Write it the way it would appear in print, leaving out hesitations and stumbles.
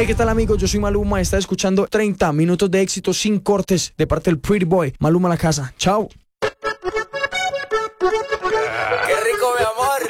Hey, ¿qué tal, amigos? Yo soy Maluma. Está escuchando 30 minutos de éxito sin cortes de parte del Pretty Boy. Maluma a la casa. Chao.